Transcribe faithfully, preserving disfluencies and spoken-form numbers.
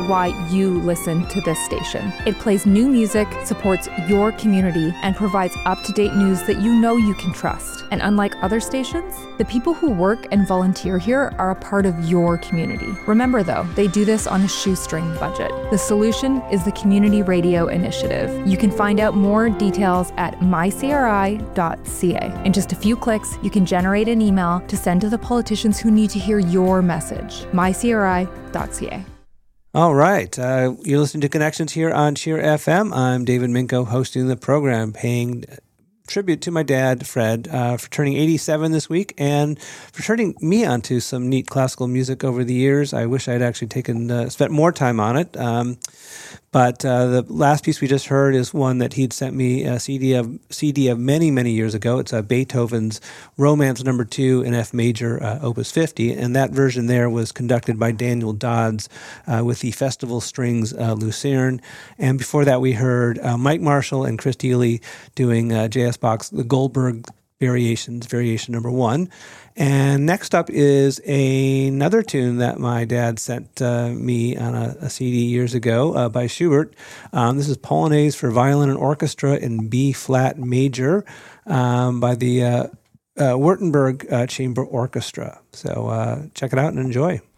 why you listen to this station. It plays new music, supports your community, and provides up-to-date news that you know you can trust. And unlike other stations, the people who work and volunteer here are a part of your community. Remember though, they do this on a shoestring budget. The solution is the Community Radio Initiative. You can find out more details at my c r i dot c a. In just a few clicks, you can generate an email to send to the politicians who need to hear your message. my c r i dot c a. All right. Uh, you're listening to Connections here on Cheer F M. I'm David Minko, hosting the program, paying tribute to my dad, Fred, uh, for turning eighty-seven this week and for turning me onto some neat classical music over the years. I wish I'd actually taken uh, spent more time on it. Um, but uh, the last piece we just heard is one that he'd sent me a C D of C D of many, many years ago. It's uh, Beethoven's Romance Number Two in F Major, uh, Opus fifty, and that version there was conducted by Daniel Dodds uh, with the Festival Strings uh, Lucerne. And before that, we heard uh, Mike Marshall and Chris Deely doing uh, J S Bach's The Goldberg Variations, Variation Number One. And next up is a, another tune that my dad sent uh, me on a, a C D years ago uh, by Schubert. Um, this is Polonaise for Violin and Orchestra in B-flat major um, by the uh, uh, Württemberg uh, Chamber Orchestra. So uh, check it out and enjoy.